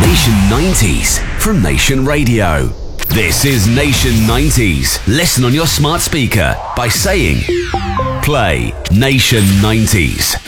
Nation 90s from Nation Radio. This is Nation 90s. Listen on your smart speaker by saying, play Nation 90s.